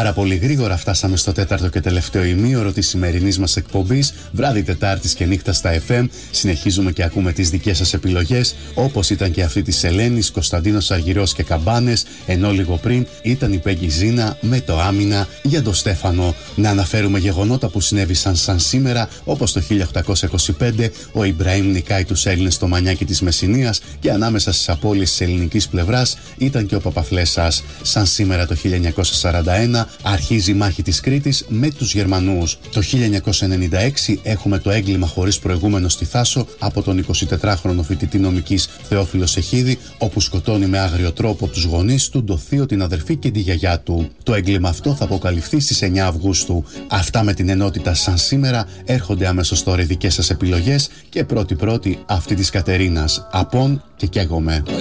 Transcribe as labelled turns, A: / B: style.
A: Πάρα πολύ γρήγορα φτάσαμε στο τέταρτο και τελευταίο ημίωρο της σημερινής μας εκπομπής, βράδυ Τετάρτης και νύχτα στα FM. Συνεχίζουμε και ακούμε τις δικές σας επιλογές, όπως ήταν και αυτή της Ελένης, Κωνσταντίνος Αργυρός και Καμπάνες, ενώ λίγο πριν ήταν η Πέγγι Ζίνα με το Άμυνα για τον Στέφανο. Να αναφέρουμε γεγονότα που συνέβησαν σαν σήμερα, όπως το 1825 ο Ιμπραήμ νικάει τους Έλληνες στο Μανιάκι της Μεσσηνίας και ανάμεσα στις απώλειες της ελληνικής πλευράς ήταν και ο Παπαφλέσσας. Σαν σήμερα το 1941 αρχίζει η μάχη της Κρήτης με τους Γερμανούς. Το 1996 έχουμε το έγκλημα χωρίς προηγούμενο στη Θάσο από τον 24χρονο φοιτητή νομικής Θεόφιλο Σεχίδη, όπου σκοτώνει με άγριο τρόπο τους γονείς του, το θείο, την αδερφή και τη γιαγιά του. Το έγκλημα αυτό θα αποκαλυφθεί στις 9 Αυγούστου. Αυτά με την ενότητα σαν σήμερα. Έρχονται αμέσως τώρα οι δικές σας επιλογές και πρώτη αυτή της Κατερίνας. Απόν και καίγομαι.